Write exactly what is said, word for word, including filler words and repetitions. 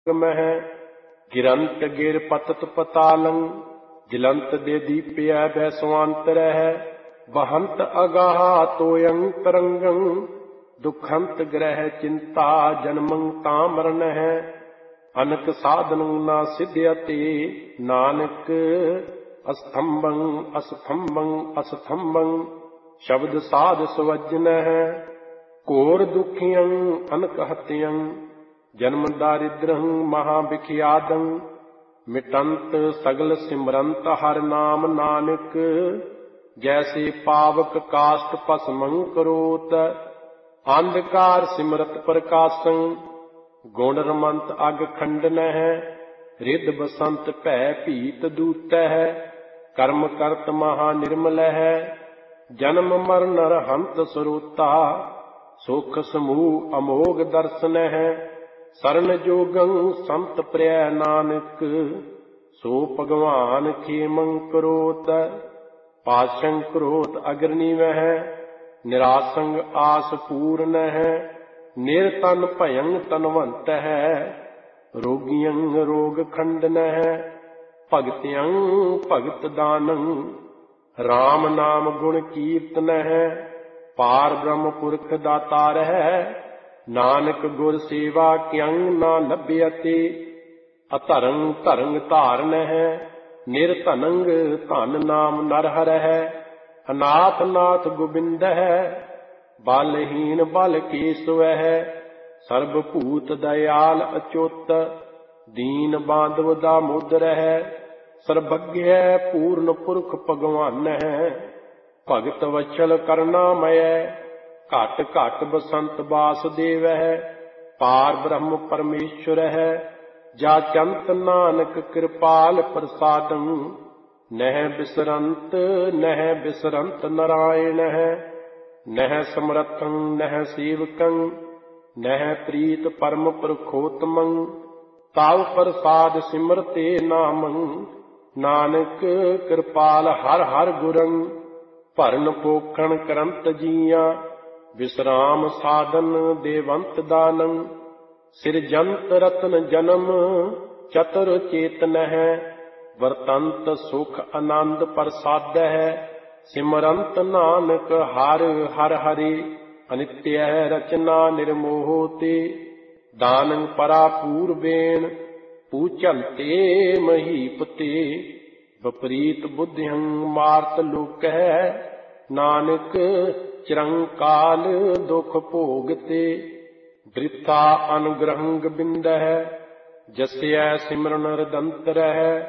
ਮਹਿ ਗਿਰੰਤ ਗਿਰ ਪਤਤ ਪਤਾਲੰ ਜਿਲੰਤ ਦੇ ਦੀਪਿਆ ਬੈ ਸਵਾੰਤ ਰਹਿ ਬਹੰਤ ਅਗਾਹ ਤੋਯੰ ਤਰੰਗੰ ਦੁਖੰਤ ਗ੍ਰਹਿ ਚਿੰਤਾ ਜਨਮੰ ਤਾਂ ਮਰਨ ਹੈ ਅਨਕ ਸਾਧਨੰ ਨਾ ਸਿਧਿਅਤੇ ਨਾਨਕ ਅਸਥੰਭੰ ਅਸਥੰਭੰ ਅਸਥੰਭੰ ਸ਼ਬਦ ਸਾਧ ਸਵਜਨ ਹੈ ਘੋਰ ਦੁਖੀਅੰ ਅਨਕ ਹਤਿਅੰ ਜਨਮ ਦਾਰਿਦ੍ਰੰ ਮਹਾ ਵਿਖਿਆਦੰ ਮਿਟੰਤ ਸਗਲ ਸਿਮਰੰਤ ਹਰਿ ਨਾਮ ਨਾਨਕ ਜੈਸੇ ਪਾਵਕ ਕਾਸ਼ਟ ਭਸਮੰ ਕਰੋਤ ਅੰਧਕਾਰ ਸਿਮਰਤ ਪ੍ਰਕਾਸ਼ੰ ਗੁਣ ਰਮੰਤ ਅਗ ਖੰਡਨ ਹੈ ਰਿੱਧ ਬਸੰਤ ਭੈ ਭੀਤ ਦੂਤੈ ਹੈ ਕਰਮ ਕਰਤ ਮਹਾ ਨਿਰਮਲ ਹੈ ਜਨਮ ਮਰਨ ਰਹੰਤ ਸਰੋਤਾ ਸੁਖ ਸਮੂਹ ਅਮੋਗ ਦਰਸ਼ਨ ਹੈ ਸਰਨ ਜੋਗੰ ਸੰਤ ਪ੍ਰਿਆ ਨਾਨਕ ਸੋ ਭਗਵਾਨ ਖੇਮੰ ਕਰੋਤ ਪਾਸ਼ੰ ਕਰੋਤ ਅਗਰਨੀ ਵਹਿ ਨਿਰਾਸੰਗ ਆਸ ਪੂਰਨ ਹੈ ਨਿਰਤਨ ਭਯੰ ਤਨਵੰਤ ਹੈ ਰੋਗੀਅੰ ਰੋਗ ਖੰਡਨ ਹੈ ਭਗਤਿਅੰ ਭਗਤ ਦਾਨੰ ਰਾਮ ਨਾਮ ਗੁਣ ਕੀਰਤਨ ਹੈ ਪਾਰ ਬ੍ਰਹਮ ਪੁਰਖ ਦਾਤਾਰ ਹੈ ਨਾਨਕ ਗੁਰ ਸੇਵਾ ਕਿਅੰ ਨਾ ਲੱਭਿਅਤੇ ਅਧਰੰ ਧਰੰਗ ਧਾਰਨ ਹੈ ਨਿਰਧਨੰਗ ਧਨ ਨਾਮ ਨਰ ਹਰ ਹੈ ਅਨਾਥ ਨਾਥ ਗੋਬਿੰਦ ਹੈ ਬਲਹੀਨ ਬਲ ਕੇਸਵ ਹੈ ਸਰਬ ਭੂਤ ਦਇਆਲ ਅਚੁੱਤ ਦੀਨ ਬਾਂਧਵ ਦਾ ਮੁਦਰ ਹੈ ਸਰਬੱਗਿਆ ਪੂਰਨ ਪੁਰਖ ਭਗਵਾਨ ਹੈ ਭਗਤ ਵਚਲ ਕਰਨਾ ਮਯ ਘਟ ਘਟ ਬਸੰਤ ਬਾਸੁਦੇਵ ਹੈ ਪਾਰ ਬ੍ਰਹਮ ਪਰਮੇਸ਼ਵਰ ਹੈ ਜਾ ਚੰਤ ਨਾਨਕ ਕਿਰਪਾਲ ਪ੍ਰਸਾਦੰ ਨਹਿ ਬਿਸਰੰਤ ਨਹਿ ਬਿਸਰੰਤ ਨਰਾਇਣ ਹੈ ਨਹਿ ਸਮਰਥੰ ਨਹਿ ਸੇਵਕੰ ਨਹਿ ਪ੍ਰੀਤ ਪਰਮ ਪ੍ਰਖੋਤਮੰ ਤਾਵ ਪ੍ਰਸਾਦ ਸਿਮਰਤੇ ਨਾਮੰ ਨਾਨਕ ਕਿਰਪਾਲ ਹਰ ਹਰ ਗੁਰੰ ਭਰਨ ਪੋਖਣ ਕਰੰਤ ਜੀਆਂ ਵਿਸਰਾਮ ਸਾਧਨ ਦੇਵੰਤ ਦਾਨੰ ਸਿਰਜੰਤ ਰਤਨ ਜਨਮ ਚਤੁਰ ਚੇਤਨ ਹੈ ਵਰਤੰਤ ਸੁਖ ਆਨੰਦ ਪ੍ਰਸਾਦ ਹੈ ਸਿਮਰੰਤ ਨਾਨਕ ਹਰ ਹਰ ਹਰੀ ਅਨਿਤਯ ਰਚਨਾ ਨਿਰਮੋਹ ਤੇ ਦਾਨੰ ਪਰਾ ਪੂਰਬੇਨ ਪੂਚੰਤੇ ਮਹੀਪਤੇ ਵਿਪਰੀਤ ਬੁੱਧਿਅੰ ਮਾਰਤ ਲੋਕੈ ਨਾਨਕ ਚਿਰੰਕਾਲ ਦੁਖ ਭੋਗਤੇ ਬ੍ਰਿਥਾ ਅਨੁਗ੍ਰਹੰ ਗੋਬਿੰਦ ਹੈ ਜਸਿਆ ਸਿਮਰਨ ਰਦੰਤ ਰਹਿ